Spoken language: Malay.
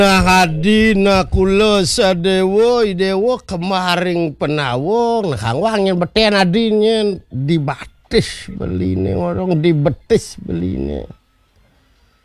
Hadina kula sadewa idewa kemaring penawong kang wangin beten adinyen dibatis beline orang dibetis beline